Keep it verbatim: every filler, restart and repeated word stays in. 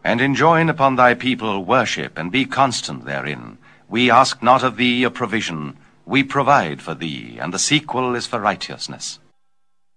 And enjoin upon thy people worship, and be constant therein. We ask not of thee a provision, we provide for thee, and the sequel is for righteousness.